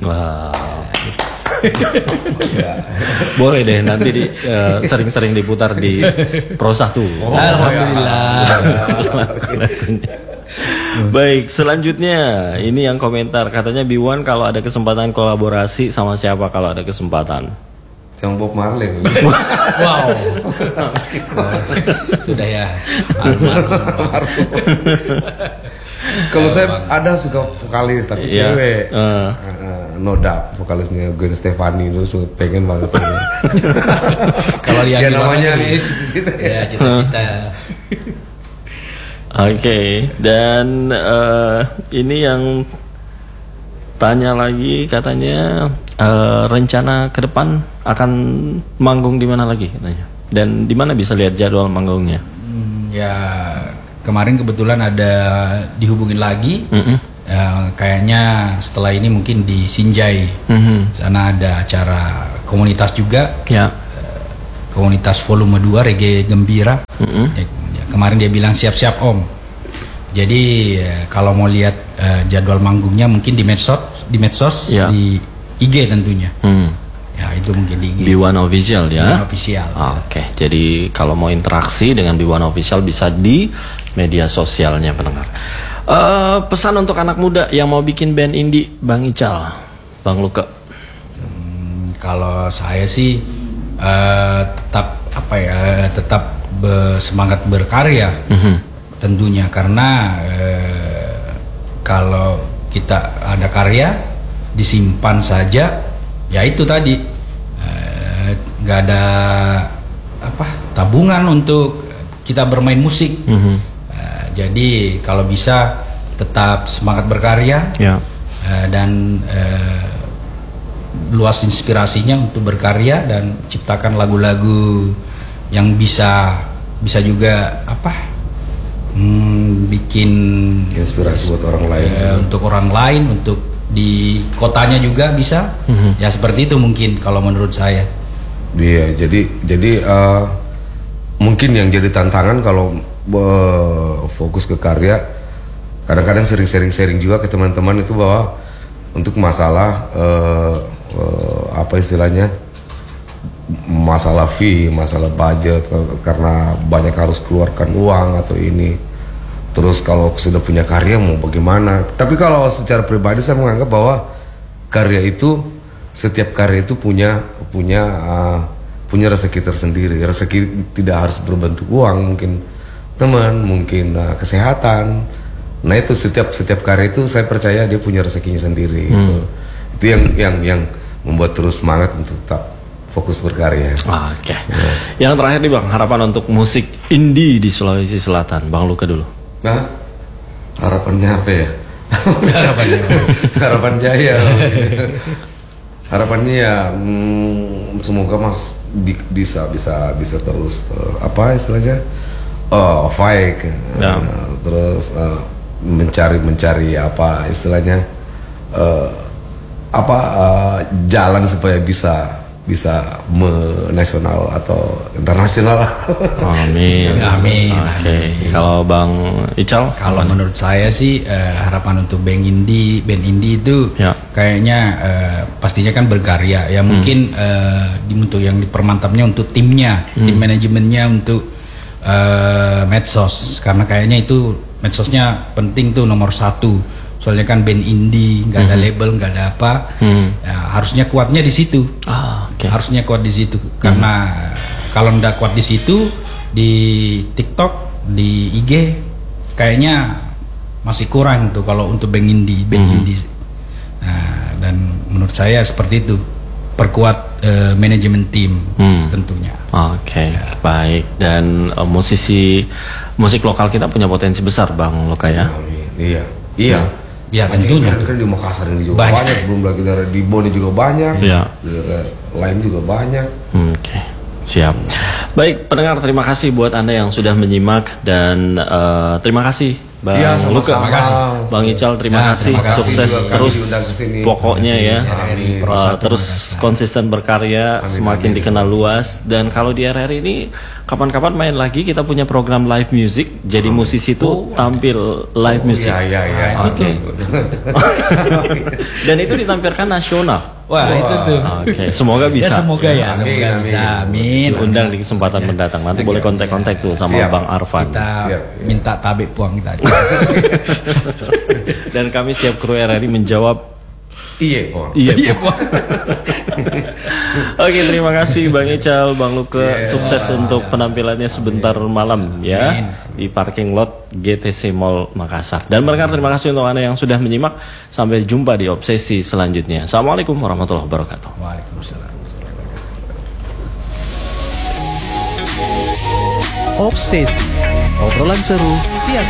Wow. Boleh deh nanti sering-sering diputar di Pro 1. Alhamdulillah. Baik, selanjutnya ini yang komentar katanya Biwan kalau ada kesempatan kolaborasi sama siapa kalau ada kesempatan? Sama Bob Marley. Wow. Sudah ya. Kalau saya ada suka vokalis tapi cewek. No doubt vokalisnya Gwen Stefani terus pengen banget. Kalau dia namanya cita-cita ya. Cita-cita. Oke, dan ini yang tanya lagi katanya rencana ke depan akan manggung di mana lagi katanya, dan di mana bisa lihat jadwal manggungnya? Ya kemarin kebetulan ada dihubungin lagi. Kayaknya setelah ini mungkin di Sinjai. Sana ada acara komunitas juga. Ya. Komunitas volume 2 Reggae Gembira. Kemarin dia bilang siap-siap Om. Jadi kalau mau lihat jadwal manggungnya mungkin di medsos ya. di IG tentunya. Ya itu mungkin di IG. B1 Official ya. B1 Official. Oke. Jadi kalau mau interaksi dengan B1 Official bisa di media sosialnya pendengar. Pesan untuk anak muda yang mau bikin band indie, Bang Ical, Bang Luka. Kalau saya sih tetap semangat berkarya. Tentunya karena kalau kita ada karya disimpan saja, ya itu tadi nggak ada tabungan untuk kita bermain musik. Jadi kalau bisa tetap semangat berkarya dan luas inspirasinya untuk berkarya dan ciptakan lagu-lagu yang bisa juga bikin inspirasi buat orang lain. Untuk orang lain, untuk di kotanya juga bisa. Ya seperti itu mungkin kalau menurut saya. Iya, jadi mungkin yang jadi tantangan kalau fokus ke karya, kadang-kadang sering sharing juga ke teman-teman itu bahwa untuk masalah istilahnya masalah fee, masalah budget karena banyak harus keluarkan uang atau ini. Terus kalau sudah punya karya mau bagaimana? Tapi kalau secara pribadi saya menganggap bahwa setiap karya itu punya rezeki tersendiri. Rezeki tidak harus berbentuk uang, mungkin teman, mungkin kesehatan. Nah itu setiap karya itu saya percaya dia punya rezekinya sendiri. Itu yang membuat terus semangat untuk tetap fokus berkarya. Oke. Yang terakhir nih Bang, harapan untuk musik indie di Sulawesi Selatan, Bang Luka dulu. Nah, harapannya apa ya? Harapan jaya. Harapannya ya semoga Mas bisa terus istilahnya fight, terus mencari istilahnya jalan supaya bisa nasional atau internasional. Amin. Amin. Oke. Kalau Bang Ical? Kalau menurut saya sih harapan untuk band indie itu kayaknya pastinya kan berkarya. Ya mungkin untuk yang dipermantapnya untuk timnya, tim manajemennya untuk medsos, karena kayaknya itu medsosnya penting tuh nomor 1. Soalnya kan band indie nggak ada label, nggak ada apa, ya, harusnya kuatnya di situ. Harusnya kuat di situ karena kalau nggak kuat di situ, di TikTok, di IG kayaknya masih kurang tuh kalau untuk band indie. Nah, dan menurut saya seperti itu, perkuat manajemen tim tentunya. Baik. Dan musik lokal kita punya potensi besar, Bang Luka ya. Iya. Ya tentunya. Kan di Makassar ini juga banyak. Belum lagi di Boni juga banyak. Lain juga banyak. Siap. Baik pendengar, terima kasih buat Anda yang sudah menyimak dan terima kasih Bang Iya, Luke, sama-sama. Bang Ical, terima Ya, kasih, terima kasih sukses juga kami terus diundang ke sini. pokoknya ya. Amin. Terus konsisten berkarya, semakin dikenal luas. Dan kalau di RRI ini kapan-kapan main lagi, kita punya program live music. Jadi musisi itu tampil live music. Iya. Oke. Dan itu ditampilkan nasional. Wah, itu tuh. Oke, semoga bisa. Ya semoga ya, Amin, semoga amin. bisa. Amin. Undang di kesempatan mendatang. Nanti boleh kontak-kontak tuh sama Siap. Bang Arfan. Kita Siap. minta tabik puang tadi. Dan kami siap kru RRI menjawab Iya, Bang. iya. Oke, terima kasih Bang Ical, Bang Luke. Sukses untuk penampilannya sebentar malam ya di parking lot GTC Mall Makassar. Dan berkat terima kasih untuk Anda yang sudah menyimak. Sampai jumpa di obsesi selanjutnya. Assalamualaikum warahmatullahi wabarakatuh. Waalaikumsalam. Obsesi, obrolan seru siang